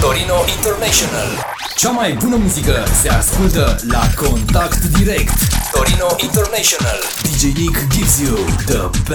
Torino International. Cea mai bună muzică se ascultă la Contact Direct. Torino International. DJ Nick gives you the best.